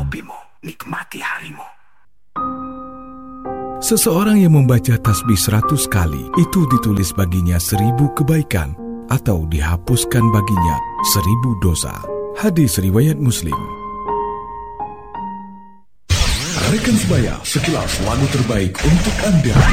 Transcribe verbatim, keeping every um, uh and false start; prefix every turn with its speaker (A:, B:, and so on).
A: mimpimu, nikmati harimu.
B: Seseorang yang membaca tasbih seratus kali, itu ditulis baginya seribu kebaikan atau dihapuskan baginya seribu dosa. Hadis riwayat Muslim. Rekan sebaya, sekilas lagu terbaik untuk Anda.